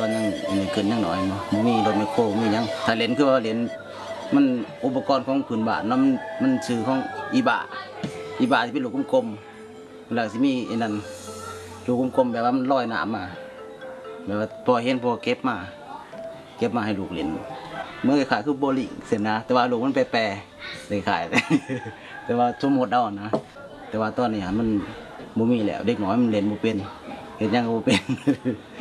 อนยังเกินยังหน่อยมีรถไมคโครมียังถ้าเล่นคือว่าเล่นมันอุปกรณ์ของพื้นบ้านน้ำมันชื่อของอีบาที่เป็นลูกกลมๆแล้วสิมีไอ้นั่นลูกกลมๆแบบว่ามันลอยน้ำมาแบบว่าพอเห็นพอเก็บมาให้ลูกเล่นเมื่อขายคือโบลิ่งเสร็จนะแต่ว่าลูกมันแปรเลยขายแต่ว่าสมมติเอานะแต่ว่าตอนนี้มันบ่มีแล้วเด็กน้อยมันเล่นบ่เป็นเห็นยังบ่เป็น